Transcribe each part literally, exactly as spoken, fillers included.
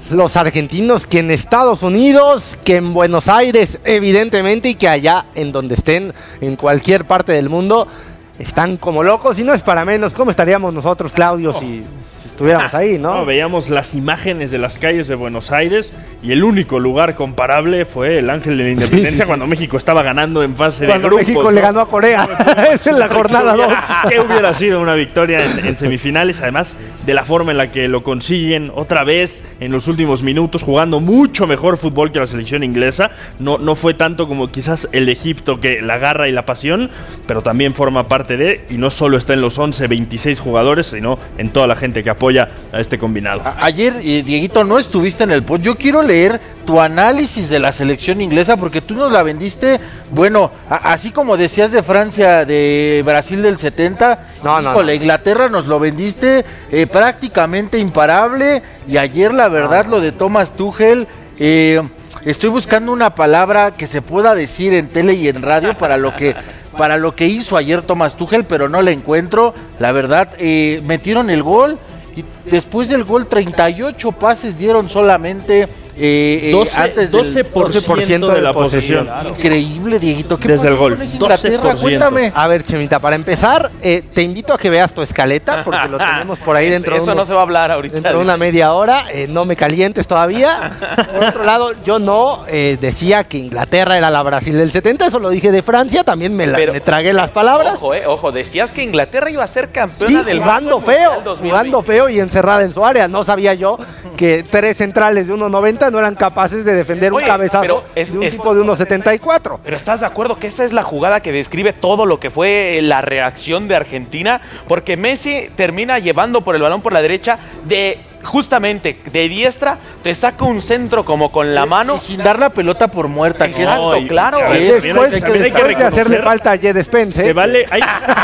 los argentinos que en Estados Unidos, que en Buenos Aires, evidentemente, y que allá en donde estén, en cualquier parte del mundo, están como locos, y no es para menos. ¿Cómo estaríamos nosotros, Claudio, oh. si estuviéramos ahí, no? no? Veíamos las imágenes de las calles de Buenos Aires y el único lugar comparable fue el Ángel de la Independencia, sí, sí, sí. cuando México estaba ganando en fase cuando de grupos. México ¿no? le ganó a Corea en la jornada dos. ¿Qué hubiera sido una victoria en, en semifinales? Además de la forma en la que lo consiguen otra vez en los últimos minutos, jugando mucho mejor fútbol que la selección inglesa. No, no fue tanto como quizás el de Egipto, que la garra y la pasión, pero también forma parte de, y no solo está en los once, veintiséis jugadores, sino en toda la gente que apoya a este combinado. A- ayer, eh, Dieguito, no estuviste en el post. Yo quiero leer tu análisis de la selección inglesa, porque tú nos la vendiste, bueno, a- así como decías de Francia, de Brasil del setenta, no, no, con la no. Inglaterra nos lo vendiste eh, prácticamente imparable, y ayer la verdad no. lo de Thomas Tuchel, eh, estoy buscando una palabra que se pueda decir en tele y en radio para lo que para lo que hizo ayer Thomas Tuchel, pero no la encuentro. La verdad, eh, metieron el gol y después del gol treinta y ocho pases dieron solamente eh, doce, antes del doce por ciento de la posesión. Claro. Increíble, Dieguito. ¿Qué desde el gol? Inglaterra? Cuéntame. A ver, Chemita, para empezar, eh, te invito a que veas tu escaleta, porque lo tenemos por ahí dentro Eso de unos, no se va a hablar ahorita. dentro de una media hora. Eh, no me calientes todavía. Por otro lado, yo no eh, decía que Inglaterra era la Brasil del setenta, eso lo dije de Francia, también me, la, Pero, me tragué las palabras. Ojo, eh, ojo, decías que Inglaterra iba a ser campeona Sí, del jugando mundo feo, dos mil veinte. jugando feo y encerrada en su área. No sabía yo que tres centrales de uno noventa no eran capaces de defender Oye, un cabezazo pero es, de un es, tipo de uno setenta y cuatro. Pero ¿estás de acuerdo que esa es la jugada que describe todo lo que fue la reacción de Argentina? Porque Messi termina llevando por el balón por la derecha, de justamente de diestra, te saca un centro como con la mano. Y sin dar la pelota por muerta. Que Exacto, No, y- claro. a ver, Después, también hay que- también hay que después de hacerle reconocer- falta a Jed Spence, Se ¿eh? vale, hay,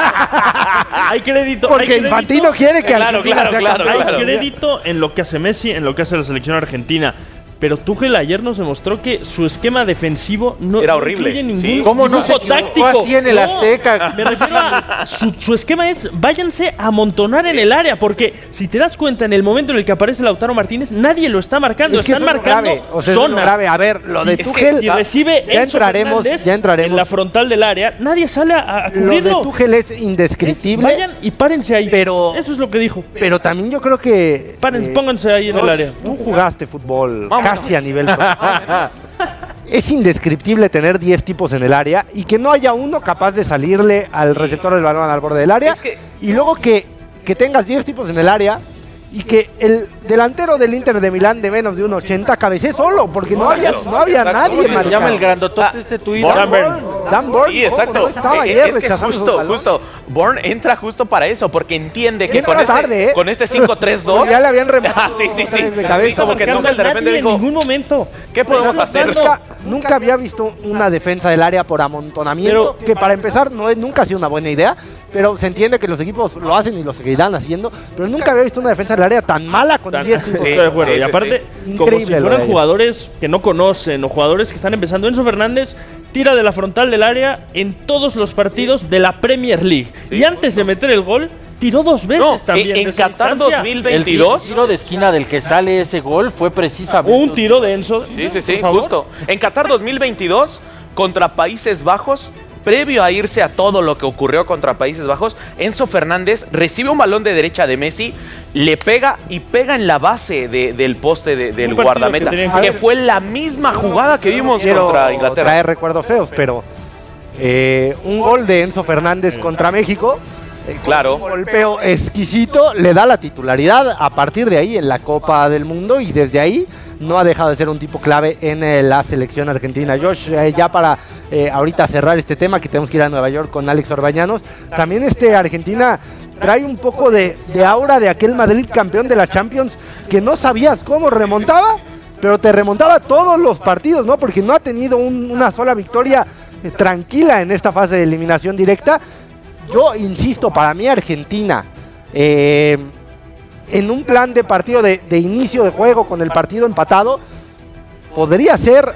hay crédito. porque hay crédito, Infantino quiere que Claro, Argentina claro, sea claro, campeón. Hay crédito en lo que hace Messi, en lo que hace la selección argentina. Pero Tuchel ayer nos demostró que su esquema defensivo no, Era no horrible, incluye ningún ¿sí? ¿Cómo no dibujo se equivocó táctico. así en el No, Azteca? Me refiero a su, su esquema es váyanse a amontonar en el área, porque si te das cuenta en el momento en el que aparece Lautaro Martínez, nadie lo está marcando, Es que están eso es lo marcando grave, o sea, eso es lo zonas. grave. A ver, lo de Si- Tuchel, si recibe ya Enzo entraremos, Fernández ya entraremos. en la frontal del área, nadie sale a, a Lo de cubrirlo. Tuchel es Es, indescriptible, vayan y párense ahí. pero- Eso es lo que dijo. pero también yo creo que... Paren, eh, pónganse ahí en el área. Tú jugaste fútbol Vámonos. casi a nivel profesional. Es indescriptible tener diez tipos en el área y que no haya uno capaz de salirle al receptor del balón al borde del área. Es que- Y luego que, que tengas diez tipos en el área y que el delantero del Inter de Milán de menos de uno ochenta cabecee solo, porque no había, no había Exacto. nadie. ¿Cómo se marcado. llama el grandotote Ah, este tuyo? Born. Dan Burn. Dan Burn, Sí, ¿cómo? exacto. No estaba Eh, ayer es que rechazando esos justo, balones. justo, Born entra justo para eso, porque entiende que Entra con este, tarde, ¿eh? con este cinco tres dos... Porque ya le habían rematado Ah, sí, sí, sí. de cabeza. Sí, como que Marcando Tuchel de a repente nadie en dijo, ningún momento. ¿qué podemos hacer? Nunca, nunca había visto una defensa del área por amontonamiento, Pero- que para empezar no es, nunca ha sido una buena idea, pero se entiende que los equipos lo hacen y lo seguirán haciendo, pero nunca había visto una defensa del área tan mala con Tan- diez Estoy tipos. Sí, de acuerdo. sí, y sí, aparte, sí. como Increíble si lo fueran de ellos. jugadores que no conocen o jugadores que están empezando. Enzo Fernández tira de la frontal del área en todos los partidos de la Premier League. Y antes de meter el gol, tiró dos veces No, también. en, en de esa Qatar distancia. El veintidós... tiro de esquina del que sale ese gol fue precisamente Un tiro de Enzo. Sí, sí, sí, por favor. justo. En Qatar dos mil veintidós, contra Países Bajos, previo a irse a todo lo que ocurrió contra Países Bajos, Enzo Fernández recibe un balón de derecha de Messi, le pega y pega en la base de- del poste de- del Un partido guardameta, que que, tenían que- fue la misma jugada que vimos Quiero contra Inglaterra. traer recuerdos feos, pero eh, un gol de Enzo Fernández contra México, eh, Claro. un golpeo exquisito, le da la titularidad a partir de ahí en la Copa del Mundo, y desde ahí no ha dejado de ser un tipo clave en eh, la selección argentina. Josh, eh, ya para eh, ahorita cerrar este tema, que tenemos que ir a Nueva York con Alex Orbañanos, también este Argentina trae un poco de, de aura de aquel Madrid campeón de la Champions, que no sabías cómo remontaba, pero te remontaba todos los partidos, ¿no? Porque no ha tenido un- una sola victoria eh, tranquila en esta fase de eliminación directa. Yo insisto, para mí Argentina, eh, en un plan de partido de, de inicio de juego con el partido empatado, podría ser,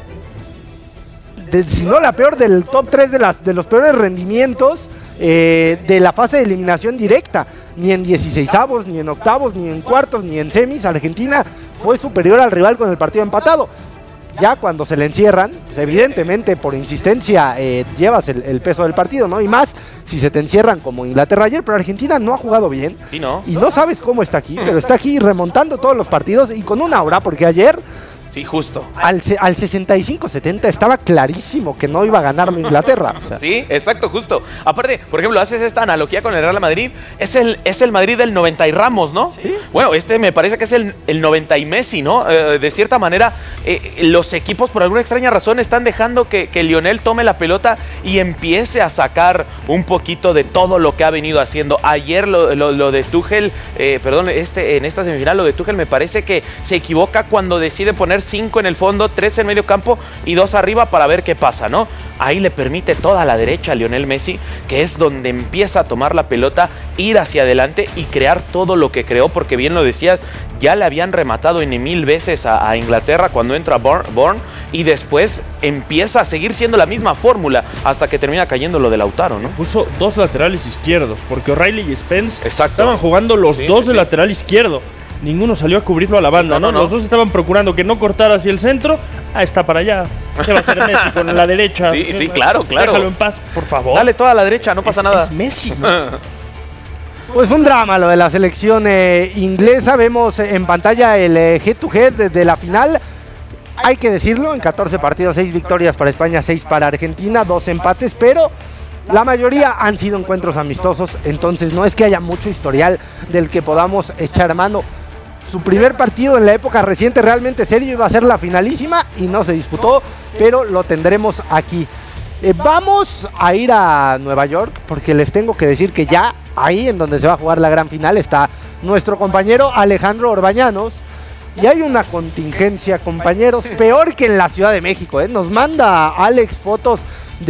de- si no la peor, del top tres de, las, de los peores rendimientos eh, de la fase de eliminación directa. ni en dieciseisavos, ni en octavos, ni en cuartos, ni en semis. Argentina fue superior al rival con el partido empatado. Ya cuando se le encierran, pues evidentemente por insistencia eh, llevas el, el peso del partido, ¿no? Y más si se te encierran como Inglaterra ayer, pero Argentina no ha jugado bien. Sí, ¿no? Y no sabes cómo está aquí, pero está aquí remontando todos los partidos y con una hora, porque ayer... Sí, justo. Al, al sesenta y cinco setenta estaba clarísimo que no iba a ganar Inglaterra. O sea. Sí, exacto, justo. Aparte, por ejemplo, haces esta analogía con el Real Madrid. Es el, es el Madrid del noventa y Ramos, ¿no? Sí. Bueno, este me parece que es el, el noventa y Messi, ¿no? Eh, de cierta manera, eh, los equipos por alguna extraña razón están dejando que, que Lionel tome la pelota y empiece a sacar un poquito de todo lo que ha venido haciendo. Ayer lo, lo, lo de Tuchel, eh, perdón, este, en esta semifinal lo de Tuchel me parece que se equivoca cuando decide poner cinco en el fondo, tres en medio campo y dos arriba para ver qué pasa, ¿no? Ahí le permite toda la derecha a Lionel Messi, que es donde empieza a tomar la pelota, ir hacia adelante y crear todo lo que creó, porque bien lo decías, ya le habían rematado en mil veces a, a Inglaterra cuando entra Bourne y después empieza a seguir siendo la misma fórmula hasta que termina cayendo lo de Lautaro, ¿no? Puso dos laterales izquierdos, porque O'Reilly y Spence Exacto. estaban jugando los Sí, dos sí, de sí. lateral izquierdo. Ninguno salió a cubrirlo a la banda, no, ¿no? no, no. Los dos estaban procurando que no cortara hacia el centro. Ah, está para allá. ¿Qué va a hacer Messi con la derecha? Sí, sí, claro, claro. Déjalo en paz, por favor. Dale toda a la derecha, no pasa es, nada. Es Messi, ¿no? Pues un drama lo de la selección eh, inglesa. Vemos en pantalla el eh, head to head de la final. Hay que decirlo, en catorce partidos, seis victorias para España, seis para Argentina, dos empates, pero la mayoría han sido encuentros amistosos, entonces no es que haya mucho historial del que podamos echar mano. Su primer partido en la época reciente realmente serio iba a ser la finalísima y no se disputó, pero lo tendremos aquí. Eh, vamos a ir a Nueva York porque les tengo que decir que ya ahí en donde se va a jugar la gran final está nuestro compañero Alejandro Orbañanos. Y hay una contingencia, compañeros, peor que en la Ciudad de México, ¿eh? Nos manda Alex fotos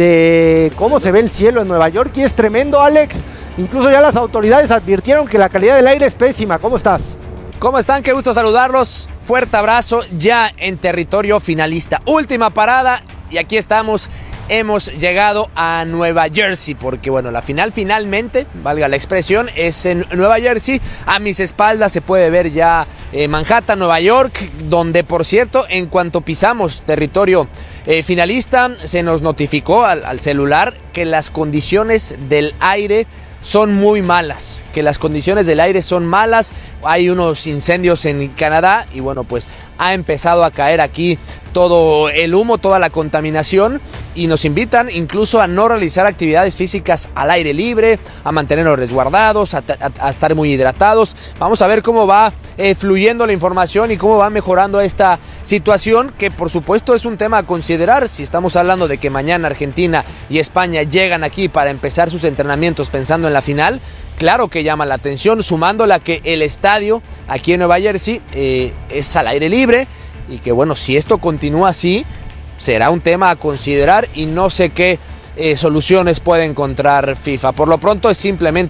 de cómo se ve el cielo en Nueva York y es tremendo, Alex. Incluso ya las autoridades advirtieron que la calidad del aire es pésima. ¿Cómo estás? ¿Cómo están? Qué gusto saludarlos. Fuerte abrazo ya en territorio finalista. Última parada y aquí estamos. Hemos llegado a Nueva Jersey porque, bueno, la final finalmente, valga la expresión, es en Nueva Jersey. A mis espaldas se puede ver ya eh, Manhattan, Nueva York, donde, por cierto, en cuanto pisamos territorio eh, finalista, se nos notificó al, al celular que las condiciones del aire son muy malas, que las condiciones del aire son malas. Hay unos incendios en Canadá y, bueno, pues ha empezado a caer aquí todo el humo, toda la contaminación y nos invitan incluso a no realizar actividades físicas al aire libre, a mantenernos resguardados, a, a, a estar muy hidratados. Vamos a ver cómo va eh, fluyendo la información y cómo va mejorando esta situación, que por supuesto es un tema a considerar. Si estamos hablando de que mañana Argentina y España llegan aquí para empezar sus entrenamientos pensando en la final, claro que llama la atención, sumándola que el estadio aquí en Nueva Jersey eh, es al aire libre y que, bueno, si esto continúa así, será un tema a considerar y no sé qué eh, soluciones puede encontrar FIFA. Por lo pronto es simplemente